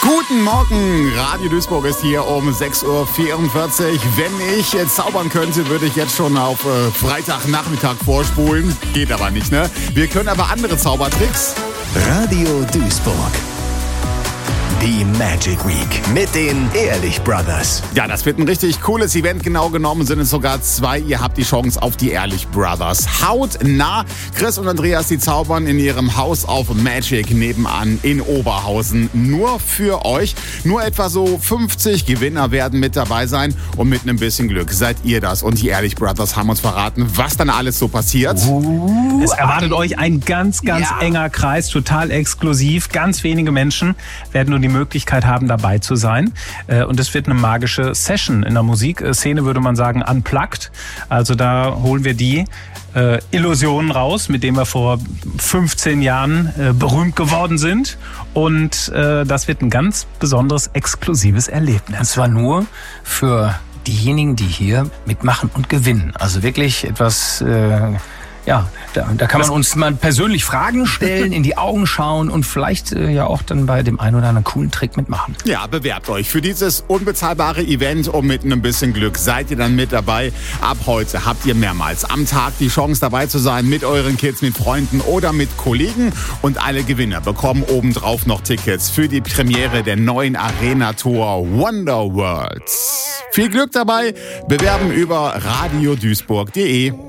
Guten Morgen, Radio Duisburg ist hier um 6.44 Uhr. Wenn ich zaubern könnte, würde ich jetzt schon auf Freitagnachmittag vorspulen. Geht aber nicht, ne? Wir können aber andere Zaubertricks. Radio Duisburg. Die Magic Week mit den Ehrlich Brothers. Ja, das wird ein richtig cooles Event. Genau genommen sind es sogar 2. Ihr habt die Chance auf die Ehrlich Brothers. Hautnah. Chris und Andreas, die zaubern in ihrem Haus auf Magic nebenan in Oberhausen. Nur für euch. Nur etwa so 50 Gewinner werden mit dabei sein. Und mit einem bisschen Glück seid ihr das. Und die Ehrlich Brothers haben uns verraten, was dann alles so passiert. Es erwartet euch ein ganz enger Kreis, total exklusiv. Ganz wenige Menschen werden nur die Möglichkeit haben, dabei zu sein. Und es wird eine magische Session. In der Musikszene würde man sagen unplugged. Also da holen wir die Illusionen raus, mit denen wir vor 15 Jahren berühmt geworden sind. Und das wird ein ganz besonderes, exklusives Erlebnis. Und zwar nur für diejenigen, die hier mitmachen und gewinnen. Also wirklich etwas... Da kann man uns mal persönlich Fragen stellen, in die Augen schauen und vielleicht ja auch dann bei dem einen oder anderen coolen Trick mitmachen. Ja, bewerbt euch für dieses unbezahlbare Event und mit einem bisschen Glück seid ihr dann mit dabei. Ab heute habt ihr mehrmals am Tag die Chance dabei zu sein mit euren Kids, mit Freunden oder mit Kollegen. Und alle Gewinner bekommen obendrauf noch Tickets für die Premiere der neuen Arena-Tour Wonder Worlds. Viel Glück dabei, bewerben über radioduisburg.de.